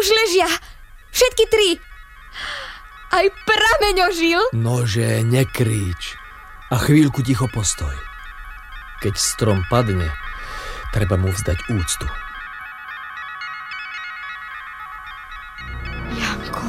ležia. Všetky 3. Aj prameň ožil. Nože, nekríč. A chvíľku ticho postoj. Keď strom padne, treba mu vzdať úctu. Janko,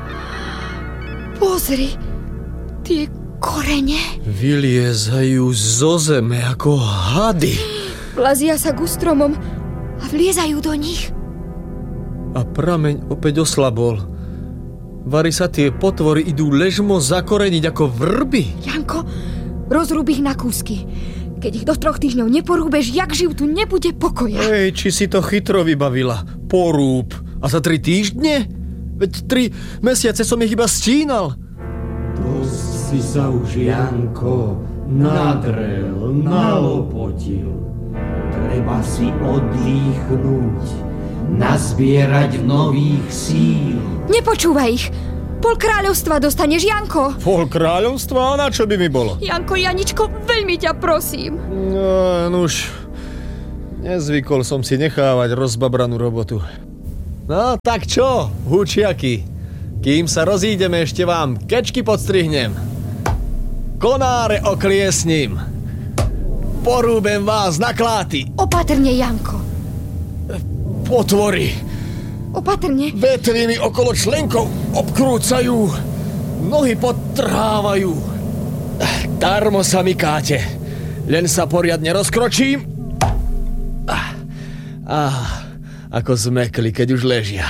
pozri, tie korene. Vyliezajú zo zeme ako hady. Plazia sa ku stromom a vliezajú do nich. A prameň opäť oslabol. Vari sa tie potvory idú ležmo zakoreniť ako vrby. Janko, rozrúb ich na kúsky. Keď ich do 3 týždňov neporúbeš, jak živ, tu nebude pokoja. Ej, či si to chytro vybavila. Porúb. A za 3 týždne? Veď 3 mesiace som ich iba stínal. Dosť si sa už, Janko, nadrel, nalopotil. Treba si oddýchnuť, nazbierať nových síl. Nepočúvaj ich. Pol kráľovstva dostaneš, Janko. Pol kráľovstva? A na čo by mi bolo? Janko, Janičko, veľmi ťa prosím. No, nuž. Nezvykol som si nechávať rozbabranú robotu. No, tak čo, hučiaky? Kým sa rozídeme, ešte vám kečky podstrihnem. Konáre okliesním. Porúbem vás na kláty. Opatrne, Janko. Potvory. Opatrne. Vetry mi okolo členkov obkrúcajú. Nohy podtrhávajú. Darmo sa mykáte. Len sa poriadne rozkročím. Ako zmekli, keď už ležia.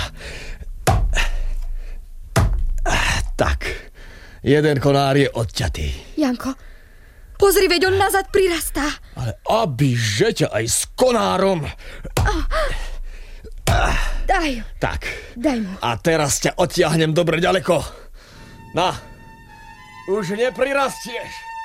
Tak, jeden konár je odťatý. Janko, pozri, veď on nazad prirastá. Ale abyže ťa aj s konárom. Daj. Tak. Daj mu. A teraz ťa odtiahnem dobre ďaleko. Na, už neprirastieš.